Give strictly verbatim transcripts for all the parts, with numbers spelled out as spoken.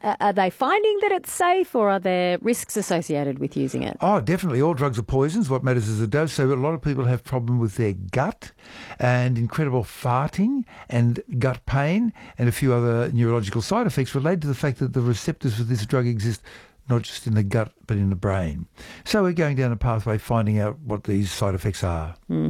uh, are they finding that it's safe, or are there risks associated with using it? Oh, definitely. All drugs are poisons. What matters is the dose. So a lot of people have problem with their gut and incredible farting and gut pain and a few other neurological side effects related to the fact that the receptors for this drug exist not just in the gut, but in the brain. So we're going down a pathway finding out what these side effects are. Mm.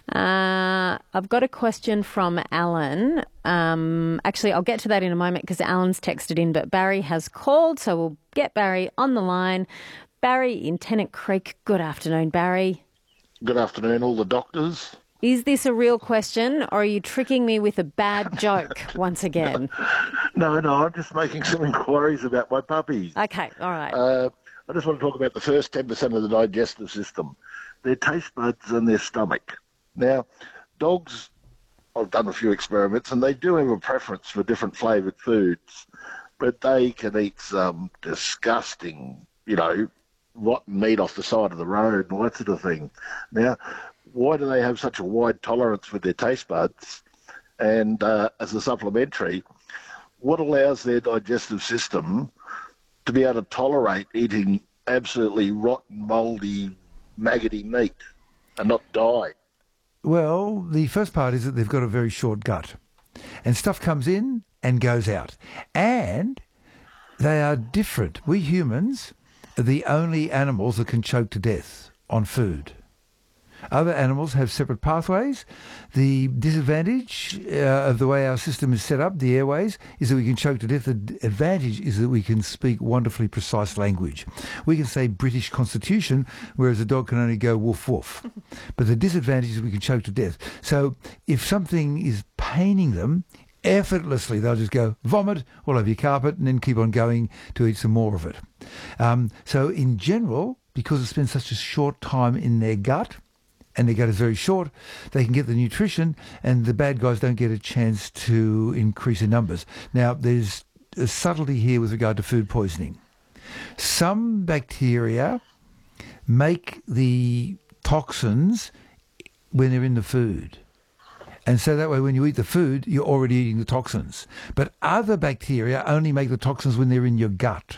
Uh, I've got a question from Alan. Um, actually, I'll get to that in a moment because Alan's texted in, but Barry has called, so we'll get Barry on the line. Barry in Tennant Creek. Good afternoon, Barry. Good afternoon, all the doctors. Is this a real question, or are you tricking me with a bad joke once again? No, no, I'm just making some inquiries about my puppies. Okay, all right. Uh, I just want to talk about the first ten percent of the digestive system, their taste buds and their stomach. Now, dogs, I've done a few experiments, and they do have a preference for different flavoured foods, but they can eat some disgusting, you know, rotten meat off the side of the road and all that sort of thing. Now, why do they have such a wide tolerance with their taste buds? And uh, as a supplementary, what allows their digestive system to be able to tolerate eating absolutely rotten, mouldy, maggoty meat and not die? Well, the first part is that they've got a very short gut. And stuff comes in and goes out. And they are different. We humans are the only animals that can choke to death on food. Other animals have separate pathways. The disadvantage uh, of the way our system is set up, the airways, is that we can choke to death. The advantage is that we can speak wonderfully precise language. We can say British Constitution, whereas a dog can only go woof woof. But the disadvantage is we can choke to death. So if something is paining them, effortlessly they'll just go vomit all over your carpet and then keep on going to eat some more of it. Um, so in general, because it spends such a short time in their gut, and their gut is very short, they can get the nutrition, and the bad guys don't get a chance to increase in numbers. Now, there's a subtlety here with regard to food poisoning. Some bacteria make the toxins when they're in the food. And so that way when you eat the food, you're already eating the toxins. But other bacteria only make the toxins when they're in your gut.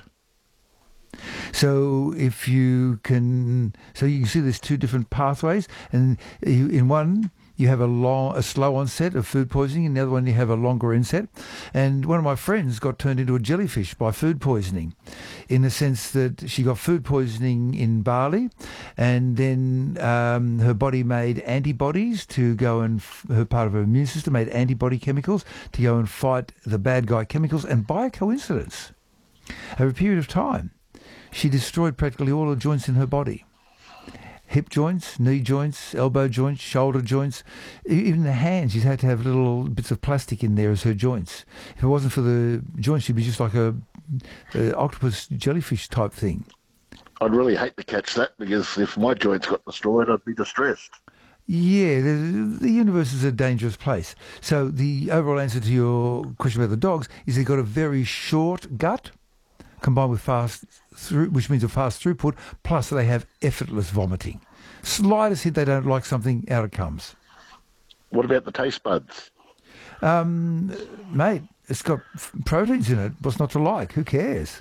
So if you can, so you can see there's two different pathways, and you, in one you have a long, a slow onset of food poisoning, and the other one you have a longer onset. And one of my friends got turned into a jellyfish by food poisoning, in the sense that she got food poisoning in Bali, and then um, her body made antibodies to go and f- her part of her immune system made antibody chemicals to go and fight the bad guy chemicals, and by coincidence, over a period of time, she destroyed practically all the joints in her body. Hip joints, knee joints, elbow joints, shoulder joints, even the hands. She's had to have little bits of plastic in there as her joints. If it wasn't for the joints, she'd be just like a, a octopus jellyfish type thing. I'd really hate to catch that, because if my joints got destroyed, I'd be distressed. Yeah, the, the universe is a dangerous place. So the overall answer to your question about the dogs is they've got a very short gut, combined with fast through, which means a fast throughput, plus they have effortless vomiting. Slightest hint they don't like something, out it comes. What about the taste buds? Um, mate, it's got f- proteins in it. What's not to like? Who cares?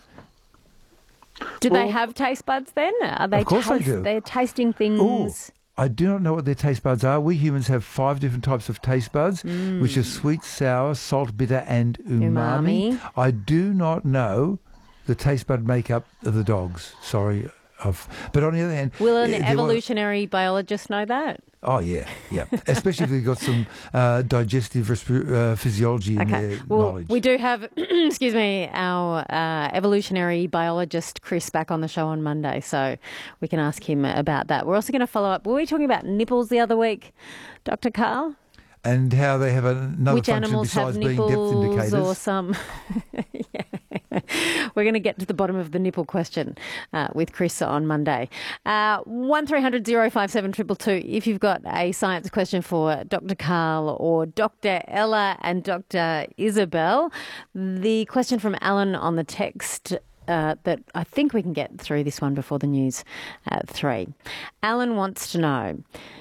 Do Well, they have taste buds then? Are they Of course they taste, do. They're tasting things. Ooh, I do not know what their taste buds are. We humans have five different types of taste buds, Mm. which are sweet, sour, salt, bitter, and umami. Umami. I do not know the taste bud makeup of the dogs. Sorry. Of, but on the other hand... Will an eh, there evolutionary biologist know that? Oh, yeah, yeah. Especially if they've got some uh, digestive resp- uh, physiology in Okay. their Well, knowledge. we do have, excuse me, our uh, evolutionary biologist Chris back on the show on Monday, so we can ask him about that. We're also going to follow up. Were we talking about nipples the other week, Doctor Carl? And how they have another Which function animals besides have being depth nipples indicators. or some... yeah. We're going to get to the bottom of the nipple question uh, with Chris on Monday. Uh, one three hundred oh five seven two two two if you've got a science question for Doctor Carl or Doctor Ella and Doctor Isabel. The question from Alan on the text uh, that I think we can get through this one before the news at three. Alan wants to know...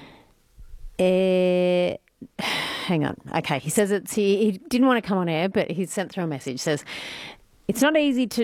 Uh, hang on. Okay, he says it's he, he didn't want to come on air, but he sent through a message. Says it's not easy to